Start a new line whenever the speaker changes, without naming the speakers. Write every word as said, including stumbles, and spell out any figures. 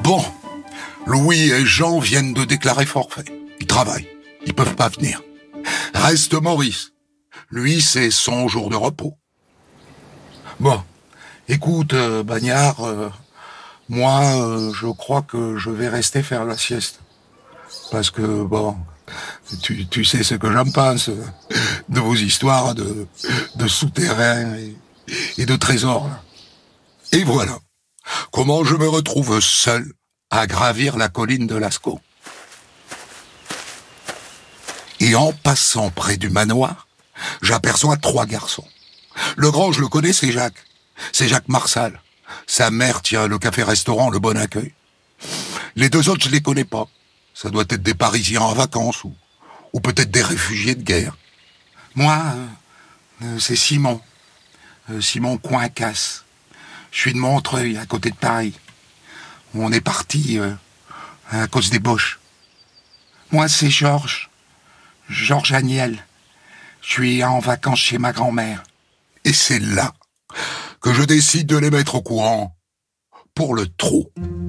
Bon, Louis et Jean viennent de déclarer forfait. Ils travaillent, ils peuvent pas venir. Reste Maurice. Lui, c'est son jour de repos. Bon, écoute, euh, Bagnard, euh, moi, euh, je crois que je vais rester faire la sieste. Parce que, bon, tu, tu sais ce que j'en pense euh, de vos histoires de, de souterrains et, et de trésors. Là. Et voilà, comment je me retrouve seul à gravir la colline de Lascaux. Et en passant près du manoir, j'aperçois trois garçons. Le grand, je le connais, c'est Jacques. C'est Jacques Marsal. Sa mère tient le café-restaurant Le Bon Accueil. Les deux autres, je les connais pas. Ça doit être des Parisiens en vacances ou, ou peut-être des réfugiés de guerre. Moi, euh, euh, c'est Simon. Euh, Simon Coincasse. Je suis de Montreuil, à côté de Paris. On est parti euh, à cause des Boches. Moi, c'est Georges. Georges Agnel. Je suis en vacances chez ma grand-mère. Et c'est là que je décide de les mettre au courant pour le trou.